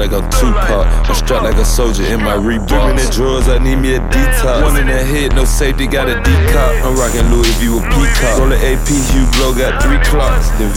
like I'm Tupac. I'm strapped like a soldier in my Reebok. Doing the drugs, I need me a detox. One in the head, no safety, got a decop. I'm rocking Louis V with peacock. Roll the AP, Hugh Blow, got 3 clocks. Then